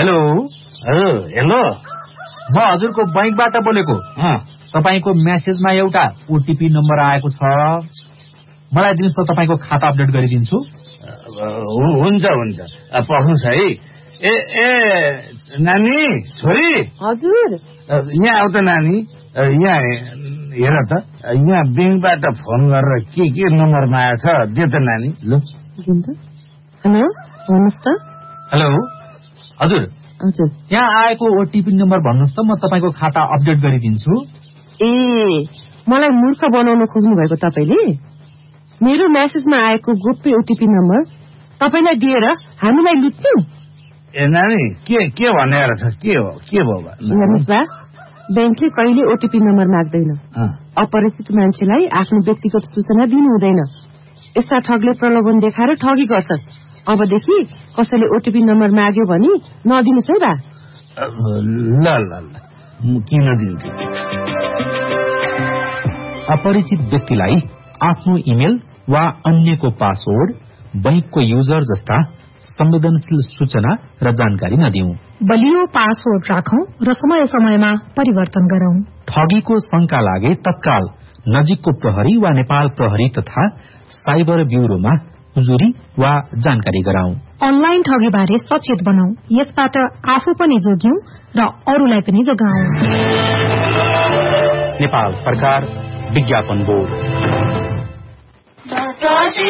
Hello hello म हजुरको बैंकबाट बोलेको। तपाईको मेसेजमा एउटा ओटीपी नम्बर आएको छ, मलाई दिनुस् त, तपाईको खाता अपडेट गरिदिन्छु। हुन्छ पख्नुस् है। ए नानी छोरी, हजुर यहाँ आउ त नानी। यहाँ हेर त, यहाँ बैंकबाट फोन गरेर के नम्बरमा आएछ दे त नानी। ल हेलो भन्नुहोस् त। हेलो हजुर यहाँ आएको ओटीपी नम्बर भन्नुहोस् त, म तपाईको खाता अपडेट गरिदिन्छु। ए मलाई मूर्ख बनाउन खोज्नु भएको तपाईले? मेरो मेसेजमा आएको गोप्य ओटीपी नम्बर तपाईलाई दिएर हामीलाई लुट्नु? ए नानी के भनेर छ? के भयो? हेर्नुहोस् बा, बैंकले कहिले ओटीपी नम्बर माग्दैन। अपरिचित मान्छेलाई आफ्नो व्यक्तिगत सूचना दिनु हुँदैन। यस्ता ठगले प्रलोभन देखाएर ठगी गर्छन्। अबदेखि कसैले ओटीपी नम्बर माग्यो भने नदिनुस् है बा। ल किन दिन्छु? अपरिचित व्यक्तिलाई आफ्नो इमेल वा अन्यको पासवर्ड, बैंकको युजर जस्ता संवेदनशील सूचना र जानकारी नदिऊ। बलियो पासवर्ड राखौं र समय समयमा परिवर्तन गरौं। ठगीको शंका लागे तत्काल नजिकको प्रहरी वा नेपाल प्रहरी तथा साइबर ब्यूरोमा उजुरी वा जानकारी गराउँ। अनलाइन ठगी बारे सचेत बनाऊ। यसबाट आफू पनि जोग्यौं र अरूलाई पनि जोगाऊ। नेपाल सरकार विज्ञापन बोर्ड।